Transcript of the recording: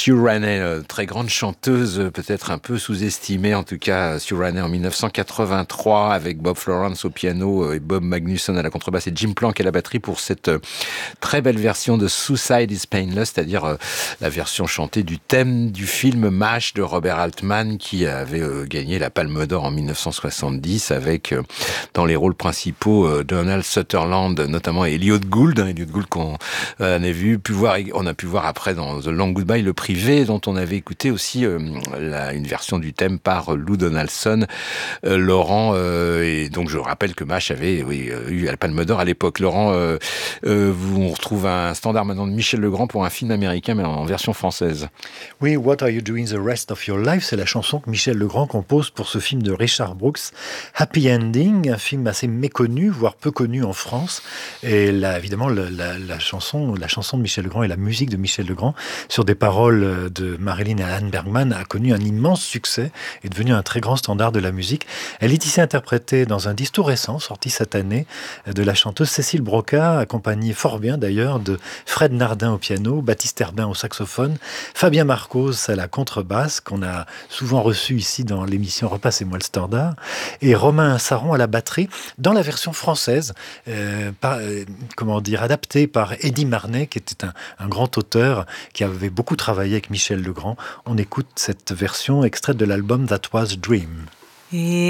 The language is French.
Sue Raney, très grande chanteuse, peut-être un peu sous-estimée, en tout cas Sue Raney en 1983 avec Bob Florence au piano et Bob Magnusson à la contrebasse et Jim Plank à la batterie pour cette très belle version de Suicide is Painless, c'est-à-dire la version chantée du thème du film MASH de Robert Altman qui avait gagné la Palme d'Or en 1970 avec dans les rôles principaux Donald Sutherland notamment et Elliot Gould qu'on on a pu voir après dans The Long Goodbye le privé dont on avait écouté aussi une version du thème par Lou Donaldson, Laurent et donc je rappelle que MASH avait eu la Palme d'Or à l'époque. Laurent, on retrouve un standard maintenant de Michel Legrand pour un film américain mais en version française. Oui, What Are You Doing the Rest of Your Life, c'est la chanson que Michel Legrand compose pour ce film de Richard Brooks, Happy Ending, un film assez méconnu, voire peu connu en France. Et là, évidemment, la chanson de Michel Legrand et la musique de Michel Legrand sur des paroles de Marilyn et Alan Bergman a connu un immense succès et est devenu un très grand standard de la musique. Elle est ici interprétée dans un disque tout récent, sorti cette année, de la chanteuse Cécile Broca, accompagnée fort bien d'ailleurs de Fred Nardin au piano, Baptiste Herbin au saxophone, Fabien Marcos à la contrebasse, qu'on a souvent reçu ici dans l'émission Repassez-moi le standard, et Romain Saron à la batterie, dans la version française, adaptée par Eddy Marnay, qui était un grand auteur qui avait beaucoup travaillé avec Michel Legrand. On écoute cette version extraite de l'album That Was Dream.